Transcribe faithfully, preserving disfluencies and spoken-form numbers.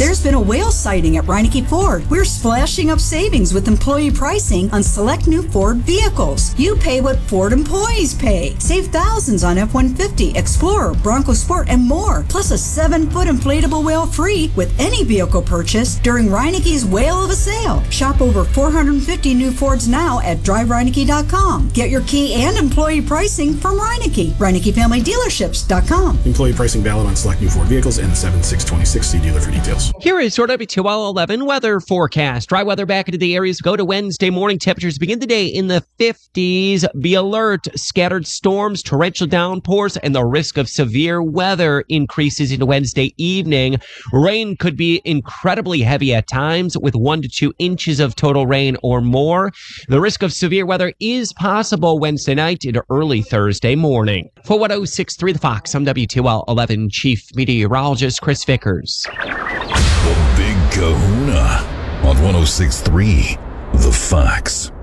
There's been a whale sighting at Reineke Ford. We're splashing up savings with employee pricing on select new Ford vehicles. You pay what Ford employees pay. Save thousands on F one fifty, Explorer, Bronco Sport, and more. Plus a seven-foot inflatable whale free with any vehicle purchase during Reineke's Whale of a Sale. Shop over four hundred fifty new Fords now at drive reineke dot com. Get your key and employee pricing from Reineke. Reineke Family Dealerships dot com. Employee pricing valid on select new Ford vehicles and the seven six twenty-six. See dealer for details. Here is your W two L eleven weather forecast. Dry weather back into the areas. Go to Wednesday morning. Temperatures begin the day in the fifties. Be alert. Scattered storms, torrential downpours, and the risk of severe weather increases into Wednesday evening. Rain could be incredibly heavy at times with one to two inches of total rain or more. The risk of severe weather is possible Wednesday night into early Thursday morning. For one oh six point three The Fox, I'm W two L eleven Chief Meteorologist Chris Vickers. The Big Kahuna on one oh six point three The Fox.